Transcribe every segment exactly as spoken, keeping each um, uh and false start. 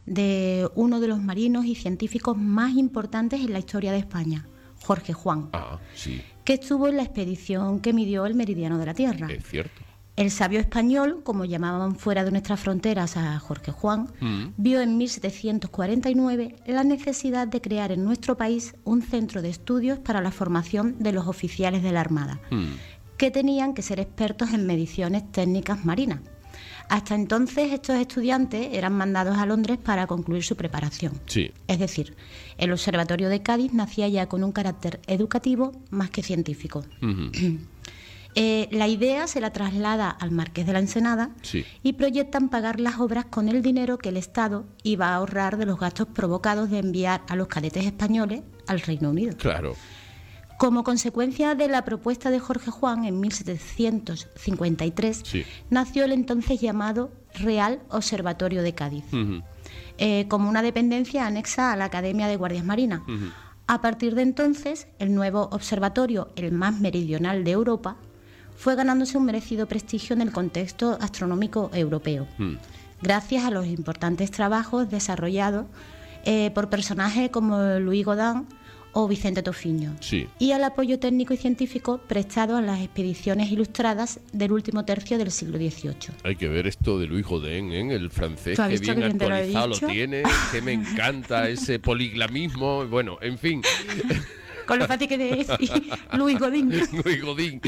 de uno de los marinos y científicos más importantes en la historia de España, Jorge Juan, Ah, sí, que estuvo en la expedición que midió el meridiano de la Tierra. es cierto. El sabio español, como llamaban fuera de nuestras fronteras a Jorge Juan, Mm. vio en mil setecientos cuarenta y nueve la necesidad de crear en nuestro país un centro de estudios para la formación de los oficiales de la Armada, Mm. que tenían que ser expertos en mediciones técnicas marinas. Hasta entonces estos estudiantes eran mandados a Londres para concluir su preparación. Sí. Es decir, el Observatorio de Cádiz nacía ya con un carácter educativo más que científico. Ujú. Eh, la idea se la traslada al Marqués de la Ensenada Sí. y proyectan pagar las obras con el dinero que el Estado iba a ahorrar de los gastos provocados de enviar a los cadetes españoles al Reino Unido. Claro. Como consecuencia de la propuesta de Jorge Juan, en mil setecientos cincuenta y tres, Sí. nació el entonces llamado Real Observatorio de Cádiz, Ujú. eh, como una dependencia anexa a la Academia de Guardias Marinas. Ujú. A partir de entonces, el nuevo observatorio, el más meridional de Europa, fue ganándose un merecido prestigio en el contexto astronómico europeo, Mm. gracias a los importantes trabajos desarrollados eh, por personajes como Luis Godin o Vicente Tofiño, Sí. y al apoyo técnico y científico prestado a las expediciones ilustradas del último tercio del siglo dieciocho. Hay que ver esto de Luis Godin, ¿eh? El francés, ¿Tú has que visto bien que bien te lo he actualizado lo, dicho? tiene, que me encanta ese poliglamismo. Bueno, en fin. Con lo fácil que es decir Luis Godin. Luis Godin.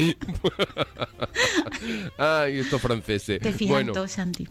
Ay, estos franceses. Te fijas Bueno, en todo, Santi.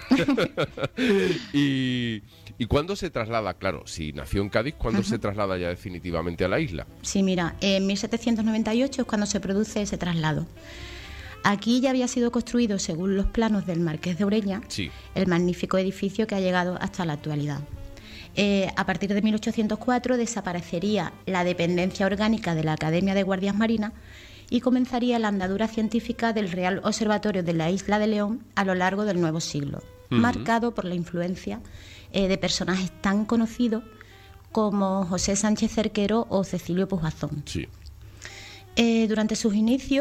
y, ¿y cuándo se traslada? Claro, si nació en Cádiz, ¿cuándo se traslada ya definitivamente a la isla? Sí, mira, en mil setecientos noventa y ocho es cuando se produce ese traslado. Aquí ya había sido construido, según los planos del Marqués de Ureña, Sí. el magnífico edificio que ha llegado hasta la actualidad. Eh, a partir de mil ochocientos cuatro desaparecería la dependencia orgánica de la Academia de Guardias Marinas y comenzaría la andadura científica del Real Observatorio de la Isla de León a lo largo del nuevo siglo, Ujú. marcado por la influencia eh, de personajes tan conocidos como José Sánchez Cerquero o Cecilio Pujazón. Sí. Eh, durante sus inicios